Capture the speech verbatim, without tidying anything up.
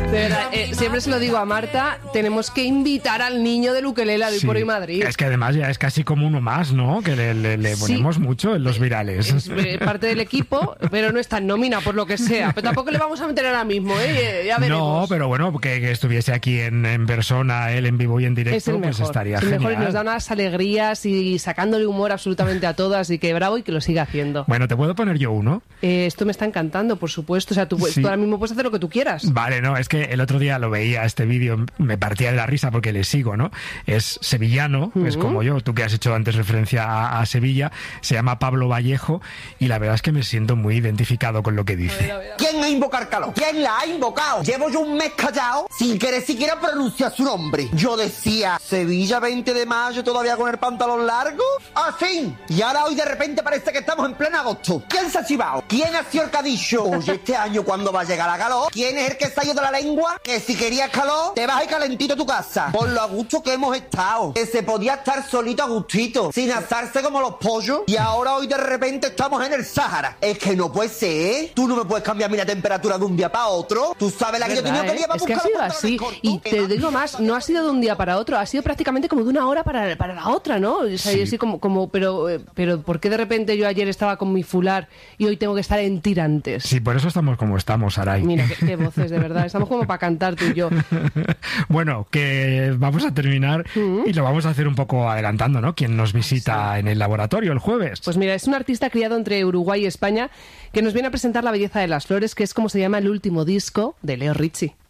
De verdad, eh, siempre se lo digo a Marta, tenemos que invitar al niño del ukelele a hoy Sí, por hoy Madrid. es que además ya es casi como uno más, ¿no? Que le, le, le ponemos Sí. mucho en los virales. Es eh, parte del equipo, pero no está en nómina por lo que sea. Pero tampoco le vamos a meter ahora mismo, ¿eh? Ya veremos. No, pero bueno, que, que estuviese aquí en, en persona, él en vivo y en directo, Es el mejor, pues estaría es el genial. mejor y nos da unas alegrías y sacándole humor absolutamente a todas, así que bravo y que lo siga haciendo. Bueno, ¿te puedo poner yo uno? Eh, esto me está encantando, por supuesto. O sea, tú, Sí. tú ahora mismo puedes hacer lo que tú quieras. Vale, no, es que el otro día lo veía este vídeo, me partía de la risa porque le sigo, ¿no? Es sevillano, Uh-huh. es como yo, tú que has hecho antes referencia a, a Sevilla, se llama Pablo Vallejo y la verdad es que me siento muy identificado con lo que dice. ¿Quién ha invocado calor? ¿Quién la ha invocado? Llevo yo un mes callado sin querer siquiera pronunciar su nombre. Yo decía, Sevilla veinte de mayo todavía con el pantalón largo. ¡Ah, sí! Y ahora hoy de repente parece que estamos en pleno agosto. ¿Quién se ha chivado? ¿Quién ha sido el que ha dicho? Oye, este año ¿cuándo va a llegar la calor? ¿Quién es el que se ha ido de la lengua? Que si querías calor, te vas a ir calentito a tu casa. Por lo a gusto que hemos estado. Que se podía estar solito a gustito, sin asarse como los pollos. Y ahora hoy de repente estamos en el Sáhara. Es que no puede ser, ¿eh? Tú no me puedes cambiar a mí la temperatura de un día para otro. Tú sabes la que yo ¿Verdad, tenía que eh? llevar Es que ha sido así. Y te digo más, no ha sido de un día para otro, ha sido prácticamente como de una hora para, para la otra, ¿no? O sea, Sí. yo así como, como pero, eh, pero ¿por qué de repente yo ayer estaba con mi fular y hoy tengo que estar en tirantes? Sí, por eso estamos como estamos, Saray. Mira, qué, qué voces, de verdad. Estamos como para cantar tú y yo. Bueno, que vamos a terminar y lo vamos a hacer un poco adelantando, ¿no? Quien nos visita en el laboratorio el jueves. Pues mira, es un artista criado entre Uruguay y España que nos viene a presentar La belleza de las flores, que es como se llama el último disco de Leo Richie.